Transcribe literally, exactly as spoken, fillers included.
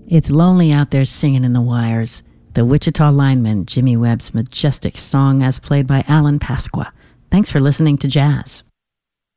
It's lonely out there singing in the wires. The Wichita lineman, Jimmy Webb's majestic song as played by Alan Pasqua. Thanks for listening to Jazz.